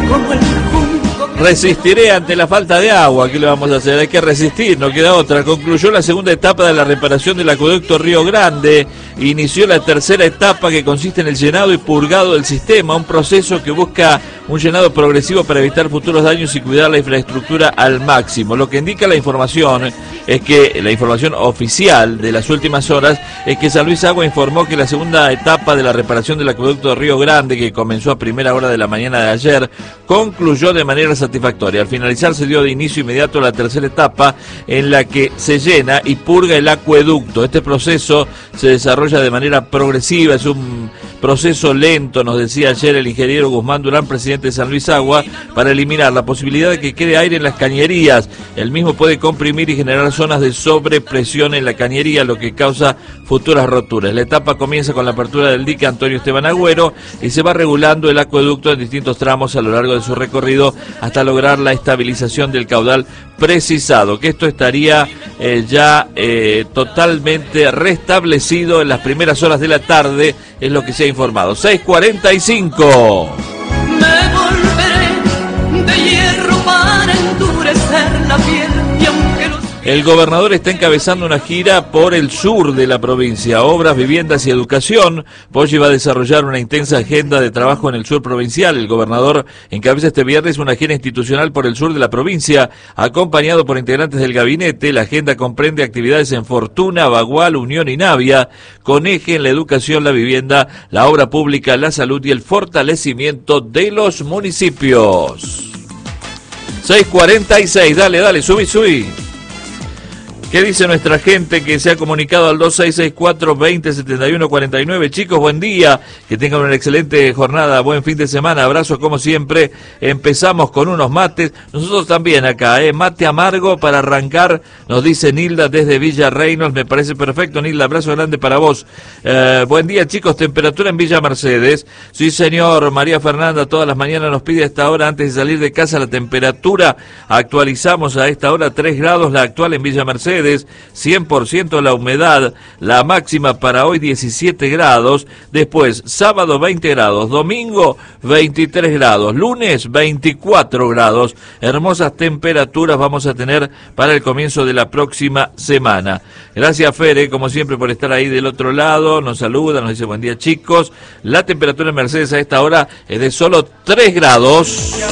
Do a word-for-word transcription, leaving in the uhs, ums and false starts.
como el junco. Resistiré ante la falta de agua. ¿Qué le vamos a hacer? Hay que resistir, no queda otra. Concluyó la segunda etapa de la reparación del acueducto Río Grande. Inició la tercera etapa, que consiste en el llenado y purgado del sistema, un proceso que busca un llenado progresivo para evitar futuros daños y cuidar la infraestructura al máximo. Lo que indica la información es que la información oficial de las últimas horas es que San Luis Agua informó que la segunda etapa de la reparación del acueducto Río Grande, que comenzó a primera hora de la mañana de ayer, concluyó de manera satisfactoria. Al finalizar se dio de inicio inmediato a la tercera etapa, en la que se llena y purga el acueducto. Este proceso se desarrolla de manera progresiva, es un proceso lento, nos decía ayer el ingeniero Guzmán Durán, presidente de San Luis Agua, para eliminar la posibilidad de que quede aire en las cañerías. El mismo puede comprimir y generar zonas de sobrepresión en la cañería, lo que causa futuras roturas. La etapa comienza con la apertura del dique Antonio Esteban Agüero y se va regulando el acueducto en distintos tramos a lo largo de su recorrido hasta lograr la estabilización del caudal precisado, que esto estaría eh, ya eh, totalmente restablecido en las primeras horas de la tarde, es lo que se ha informado. seis cuarenta y cinco. Me volveré de hierro para endurecer la piel, y aunque los... El gobernador está encabezando una gira por el sur de la provincia, obras, viviendas y educación. Poggi va a desarrollar una intensa agenda de trabajo en el sur provincial. El gobernador encabeza este viernes una gira institucional por el sur de la provincia, acompañado por integrantes del gabinete. La agenda comprende actividades en Fortuna, Bagual, Unión y Navia, con eje en la educación, la vivienda, la obra pública, la salud y el fortalecimiento de los municipios. seis cuarenta y seis, dale, dale, subí, subí. ¿Qué dice nuestra gente que se ha comunicado al dos seis seis cuatro, veinte, setenta y uno, cuarenta y nueve? Chicos, buen día, que tengan una excelente jornada, buen fin de semana, abrazos como siempre. Empezamos con unos mates, nosotros también acá, ¿eh? Mate amargo para arrancar, nos dice Nilda desde Villa Reynolds, me parece perfecto, Nilda, abrazo grande para vos. Eh, buen día, chicos, temperatura en Villa Mercedes. Sí, señor, María Fernanda todas las mañanas nos pide a esta hora, antes de salir de casa, la temperatura. Actualizamos a esta hora tres grados, la actual en Villa Mercedes. cien por ciento la humedad, la máxima para hoy diecisiete grados, después sábado veinte grados, domingo veintitrés grados, lunes veinticuatro grados, hermosas temperaturas vamos a tener para el comienzo de la próxima semana. Gracias, Fere, como siempre, por estar ahí del otro lado, nos saluda, nos dice buen día, chicos. La temperatura en Mercedes a esta hora es de solo tres grados.